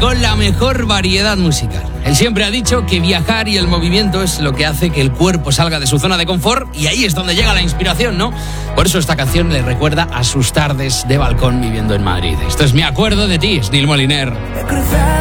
con la mejor variedad musical. Él siempre ha dicho que viajar y el movimiento es lo que hace que el cuerpo salga de su zona de confort, y ahí es donde llega la inspiración, ¿no? Por eso esta canción le recuerda a sus tardes de balcón viviendo en Madrid. Esto es Me acuerdo de ti, Snil Moliner. He cruzado